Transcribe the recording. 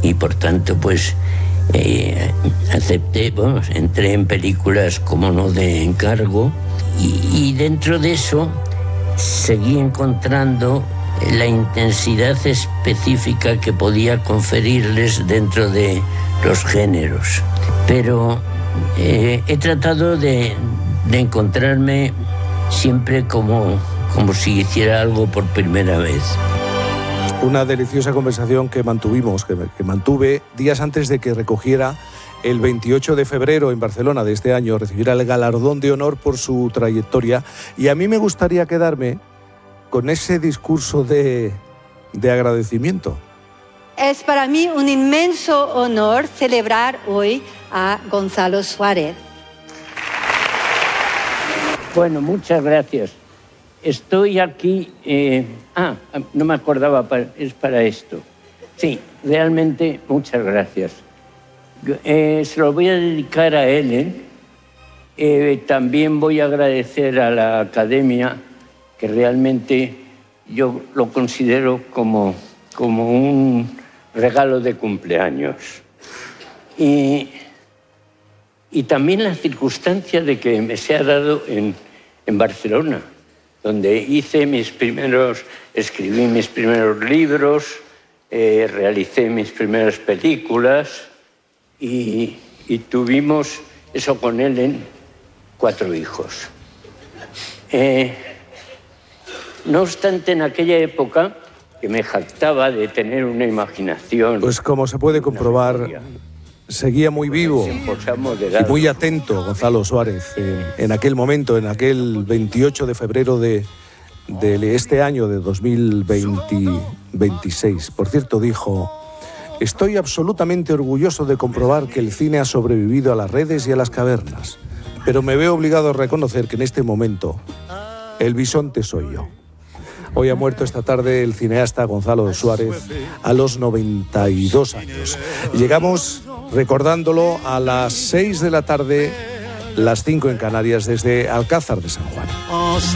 y por tanto pues acepté, entré en películas como no de encargo y dentro de eso seguí encontrando la intensidad específica que podía conferirles dentro de los géneros. Pero he tratado de encontrarme siempre como si hiciera algo por primera vez. Una deliciosa conversación que mantuvimos, que mantuve días antes de que recogiera el 28 de febrero en Barcelona de este año, recibirá el galardón de honor por su trayectoria. Y a mí me gustaría quedarme con ese discurso de agradecimiento. Es para mí un inmenso honor celebrar hoy a Gonzalo Suárez. Bueno, muchas gracias. Estoy aquí... no me acordaba, es para esto. Sí, realmente muchas gracias. Se lo voy a dedicar a Ellen. También voy a agradecer a la Academia, que realmente yo lo considero como un regalo de cumpleaños. Y también la circunstancia de que me se ha dado en Barcelona, donde escribí mis primeros libros, realicé mis primeras películas y tuvimos, eso con Ellen, 4 hijos. No obstante, en aquella época, que me jactaba de tener una imaginación... Pues como se puede comprobar, seguía muy vivo y muy atento Gonzalo Suárez en aquel momento, en aquel 28 de febrero de este año de 2026. Por cierto, dijo: estoy absolutamente orgulloso de comprobar que el cine ha sobrevivido a las redes y a las cavernas, pero me veo obligado a reconocer que en este momento el bisonte soy yo. Hoy ha muerto esta tarde el cineasta Gonzalo Suárez a los 92 años. Llegamos recordándolo a las 6 de la tarde, las 5 en Canarias, desde Alcázar de San Juan.